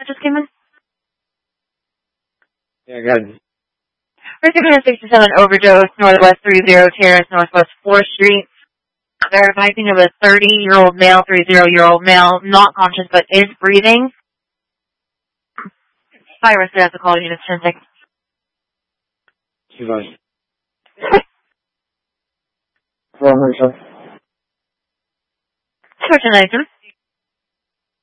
that just came in? Yeah, got it. Recipient 67 overdose, Northwest 30 Terrace, Northwest 4th Street. Verifying of a 30-year-old male, 30-year-old male, not conscious but is breathing. Virus has a call unit 10 seconds. Device. Well, Short and item.